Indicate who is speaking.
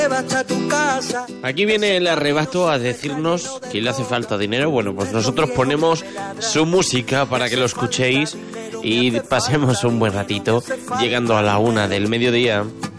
Speaker 1: Aquí viene el arrebato a decirnos que le hace falta dinero. Bueno, pues nosotros ponemos su música para que lo escuchéis y pasemos un buen ratito, llegando a la 1 del mediodía.